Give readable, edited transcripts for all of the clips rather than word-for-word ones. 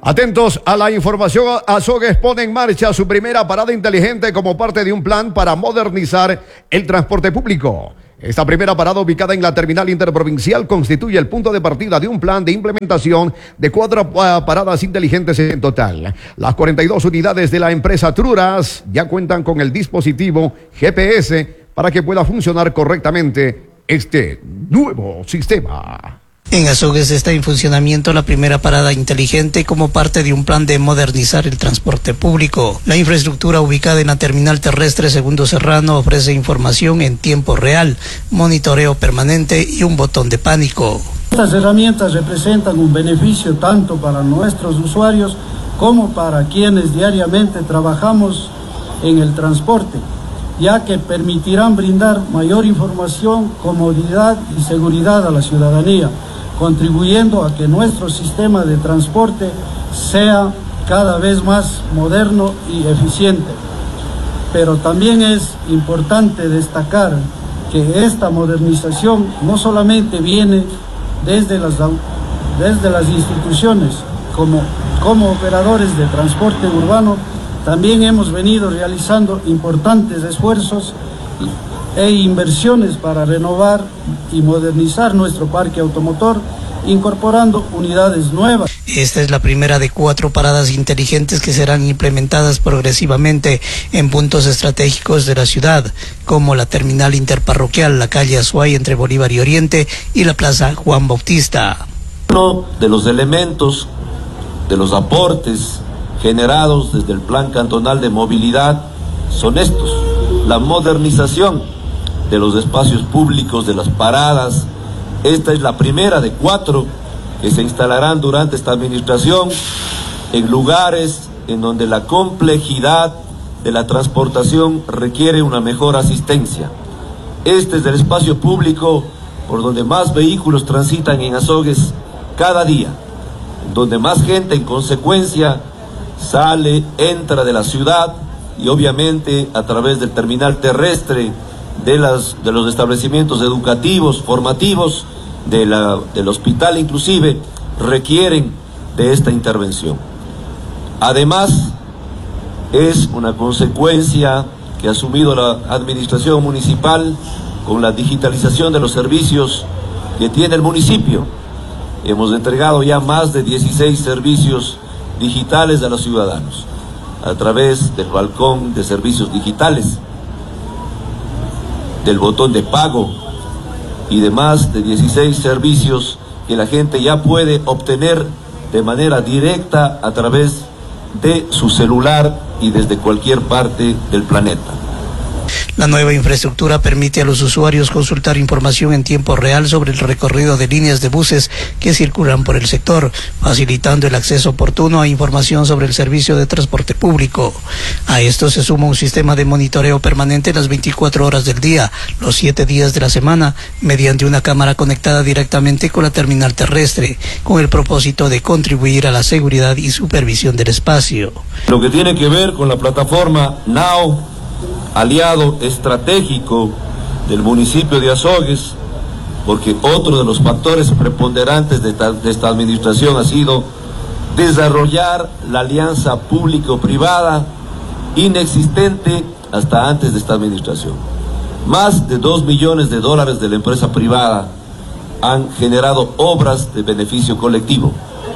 Atentos a la información, Azogues pone en marcha su primera parada inteligente como parte de un plan para modernizar el transporte público. Esta primera parada, ubicada en la terminal interprovincial, constituye el punto de partida de un plan de implementación de 4 paradas inteligentes en total. Las 42 unidades de la empresa Truras ya cuentan con el dispositivo GPS para que pueda funcionar correctamente este nuevo sistema. En Azogues está en funcionamiento la primera parada inteligente como parte de un plan de modernizar el transporte público. La infraestructura ubicada en la terminal terrestre Segundo Serrano ofrece información en tiempo real, monitoreo permanente y un botón de pánico. Estas herramientas representan un beneficio tanto para nuestros usuarios como para quienes diariamente trabajamos en el transporte, ya que permitirán brindar mayor información, comodidad y seguridad a la ciudadanía, contribuyendo a que nuestro sistema de transporte sea cada vez más moderno y eficiente. Pero también es importante destacar que esta modernización no solamente viene desde las instituciones como operadores de transporte urbano, también hemos venido realizando importantes esfuerzos e inversiones para renovar y modernizar nuestro parque automotor, incorporando unidades nuevas. Esta es la primera de 4 paradas inteligentes que serán implementadas progresivamente en puntos estratégicos de la ciudad, como la terminal interparroquial, la calle Azuay entre Bolívar y Oriente y la plaza Juan Bautista. Uno de los elementos, de los aportes generados desde el Plan Cantonal de Movilidad son estos: la modernización de los espacios públicos, de las paradas. Esta es la primera de 4 que se instalarán durante esta administración en lugares en donde la complejidad de la transportación requiere una mejor asistencia. Este es el espacio público por donde más vehículos transitan en Azogues cada día, donde más gente en consecuencia sale, entra de la ciudad y obviamente a través del terminal terrestre, de los establecimientos educativos, formativos, del hospital inclusive, requieren de esta intervención. Además, es una consecuencia que ha asumido la administración municipal con la digitalización de los servicios que tiene el municipio. Hemos entregado ya más de 16 servicios digitales a los ciudadanos a través del balcón de servicios digitales, del botón de pago y demás de 16 servicios que la gente ya puede obtener de manera directa a través de su celular y desde cualquier parte del planeta. La nueva infraestructura permite a los usuarios consultar información en tiempo real sobre el recorrido de líneas de buses que circulan por el sector, facilitando el acceso oportuno a información sobre el servicio de transporte público. A esto se suma un sistema de monitoreo permanente las 24 horas del día, los 7 días de la semana, mediante una cámara conectada directamente con la terminal terrestre, con el propósito de contribuir a la seguridad y supervisión del espacio. Lo que tiene que ver con la plataforma NOW, aliado estratégico del municipio de Azogues, porque otro de los factores preponderantes de esta administración ha sido desarrollar la alianza público-privada inexistente hasta antes de esta administración. Más de $2 millones de la empresa privada han generado obras de beneficio colectivo.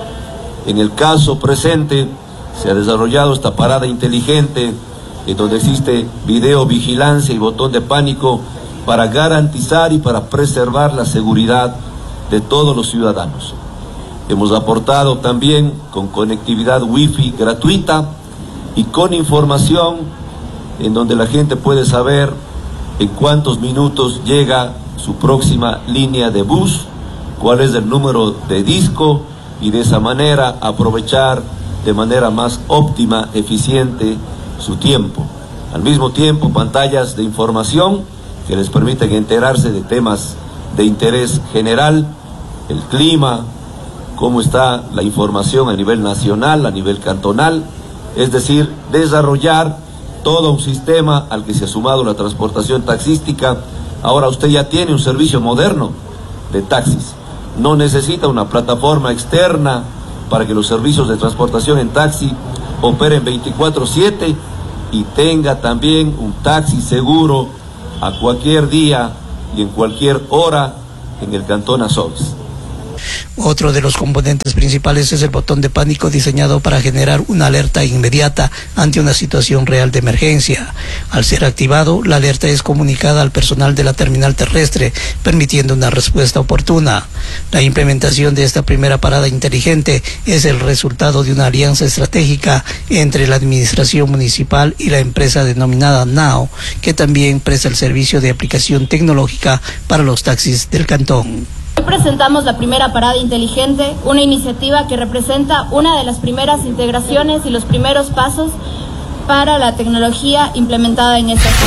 En el caso presente se ha desarrollado esta parada inteligente en donde existe videovigilancia y botón de pánico para garantizar y para preservar la seguridad de todos los ciudadanos. Hemos aportado también con conectividad wifi gratuita y con información en donde la gente puede saber en cuántos minutos llega su próxima línea de bus, cuál es el número de disco y de esa manera aprovechar de manera más óptima, eficiente, su tiempo. Al mismo tiempo, pantallas de información que les permiten enterarse de temas de interés general, el clima, cómo está la información a nivel nacional, a nivel cantonal, es decir, desarrollar todo un sistema al que se ha sumado la transportación taxística. Ahora usted ya tiene un servicio moderno de taxis, no necesita una plataforma externa para que los servicios de transportación en taxi operen 24/7 y tenga también un taxi seguro a cualquier día y en cualquier hora en el Cantón Azogues. Otro de los componentes principales es el botón de pánico diseñado para generar una alerta inmediata ante una situación real de emergencia. Al ser activado, la alerta es comunicada al personal de la terminal terrestre, permitiendo una respuesta oportuna. La implementación de esta primera parada inteligente es el resultado de una alianza estratégica entre la administración municipal y la empresa denominada Now, que también presta el servicio de aplicación tecnológica para los taxis del cantón. Hoy presentamos la primera parada inteligente, una iniciativa que representa una de las primeras integraciones y los primeros pasos para la tecnología implementada en esta ciudad.